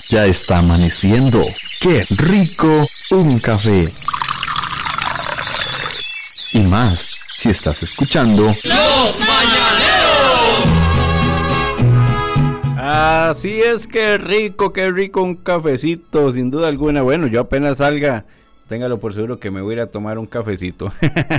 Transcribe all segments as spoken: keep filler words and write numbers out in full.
Ya está amaneciendo. ¡Qué rico un café! Y más, si estás escuchando ¡Los Mañaneros! Así es, qué rico, qué rico un cafecito, sin duda alguna. Bueno, yo apenas salga, téngalo por seguro que me voy a ir a tomar un cafecito.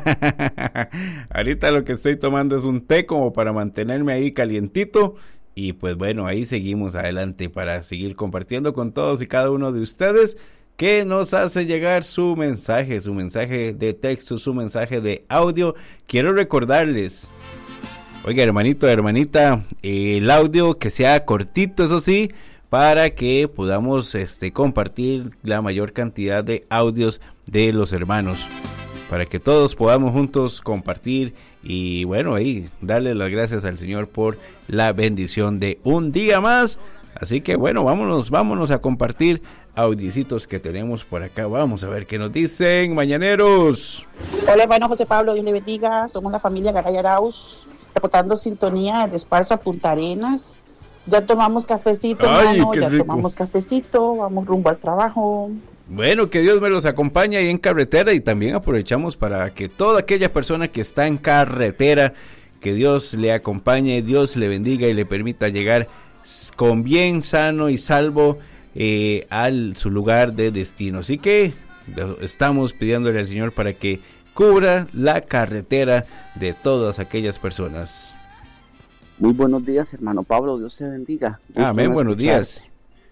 Ahorita lo que estoy tomando es un té como para mantenerme ahí calientito. Y pues bueno, ahí seguimos adelante para seguir compartiendo con todos y cada uno de ustedes que nos hace llegar su mensaje, su mensaje de texto, su mensaje de audio. Quiero recordarles, oiga, hermanito, hermanita, el audio que sea cortito, eso sí, para que podamos este, compartir la mayor cantidad de audios de los hermanos, para que todos podamos juntos compartir y bueno, ahí darle las gracias al Señor por la bendición de un día más. Así que bueno, vámonos, vámonos a compartir audicitos que tenemos por acá. Vamos a ver qué nos dicen, mañaneros. Hola, hermano José Pablo, Dios le bendiga. Somos la familia Garay Arauz, reportando sintonía de Esparza, Punta Arenas. Ya tomamos cafecito, Ay, hermano, ya rico. tomamos cafecito, vamos rumbo al trabajo. Bueno, que Dios me los acompañe ahí en carretera, y también aprovechamos para que toda aquella persona que está en carretera, que Dios le acompañe, Dios le bendiga y le permita llegar con bien, sano y salvo eh, a su lugar de destino. Así que estamos pidiéndole al Señor para que cubra la carretera de todas aquellas personas. Muy buenos días, hermano Pablo, Dios te bendiga. Gusto Amén, buenos días.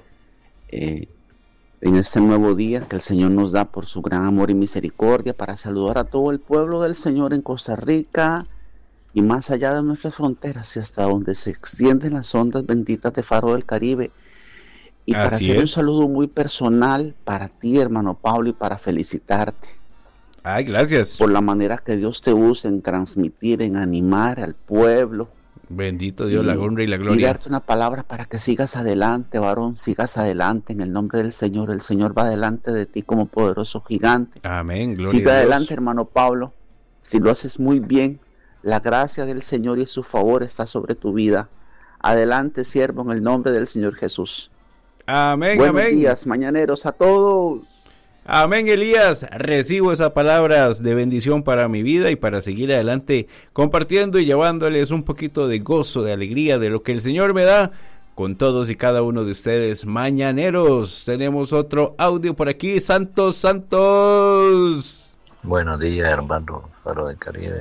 Eh, en este nuevo día que el Señor nos da por su gran amor y misericordia, para saludar a todo el pueblo del Señor en Costa Rica y más allá de nuestras fronteras y hasta donde se extienden las ondas benditas de Faro del Caribe. Y Así para hacer es. un saludo muy personal para ti, hermano Pablo, y para felicitarte Ay, gracias. por la manera que Dios te usa en transmitir, en animar al pueblo. Bendito Dios, y, la honra y la y gloria. darte una palabra para que sigas adelante, varón, sigas adelante en el nombre del Señor. El Señor va delante de ti como poderoso gigante. Amén, gloria Siga a Dios. adelante, hermano Pablo. Si lo haces muy bien, la gracia del Señor y su favor está sobre tu vida. Adelante, siervo, en el nombre del Señor Jesús. Amén, Buenos amén. días, mañaneros, a todos. Amén, Elías. Recibo esas palabras de bendición para mi vida y para seguir adelante compartiendo y llevándoles un poquito de gozo, de alegría, de lo que el Señor me da con todos y cada uno de ustedes, mañaneros. Tenemos otro audio por aquí. Santos, santos. Buenos días, hermano Faro del Caribe.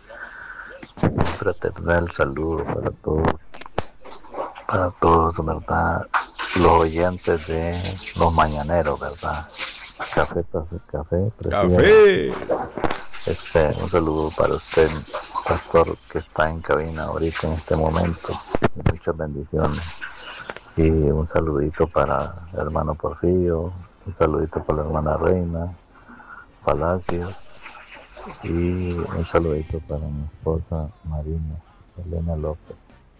Un fraternal saludo para todos, para todos, ¿verdad? Los oyentes de los mañaneros, ¿verdad? Café, café, café. Café. Este, un saludo para usted, pastor, que está en cabina ahorita en este momento. Muchas bendiciones. Y un saludito para el hermano Porfirio, un saludito para la hermana Reina Palacios, y un saludito para mi esposa Marina Elena López,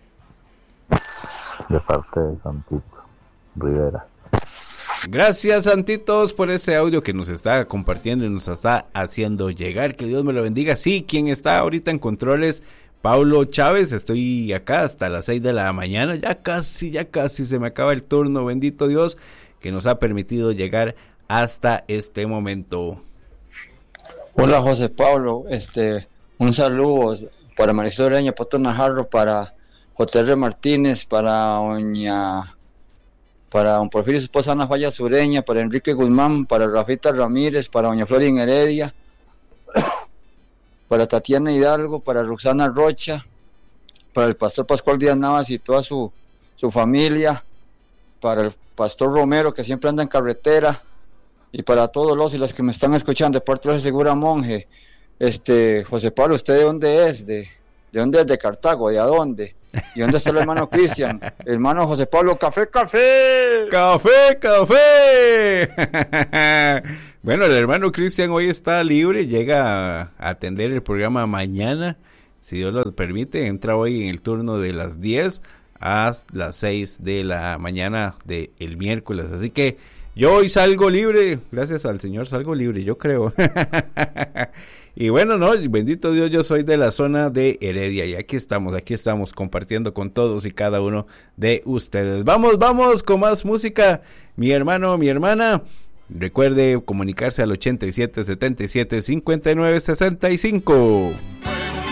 de parte de Santito Rivera. Gracias, santitos, por ese audio que nos está compartiendo y nos está haciendo llegar. Que Dios me lo bendiga. Sí, quien está ahorita en controles, Paulo Chávez. Estoy acá hasta las seis de la mañana. Ya casi, ya casi se me acaba el turno. Bendito Dios que nos ha permitido llegar hasta este momento. Hola, José Pablo. Este, un saludo para Marisol Ureña, Pato Najarro, para J R Martínez, para doña... para don Porfirio, su esposa Ana Falla Sureña, para Enrique Guzmán, para Rafita Ramírez, para doña Florin Heredia, para Tatiana Hidalgo, para Roxana Rocha, para el pastor Pascual Díaz Navas y toda su, su familia, para el pastor Romero, que siempre anda en carretera, y para todos los y los que me están escuchando, de parte de Segura Monje. Este, José Pablo, ¿usted de dónde es? ¿De, de dónde es? ¿De Cartago? ¿De a dónde? ¿Y dónde está el hermano Cristian? Hermano José Pablo, café, café. ¡Café, café! Bueno, el hermano Cristian hoy está libre, llega a atender el programa mañana, si Dios lo permite. Entra hoy en el turno de las diez a las seis de la mañana del miércoles. Así que yo hoy salgo libre, gracias al Señor salgo libre, yo creo. Y bueno, no, bendito Dios, yo soy de la zona de Heredia y aquí estamos, aquí estamos compartiendo con todos y cada uno de ustedes. Vamos, vamos con más música. mi hermano o mi hermana. Recuerde comunicarse al ochenta y siete setenta y siete cincuenta y nueve sesenta y cinco.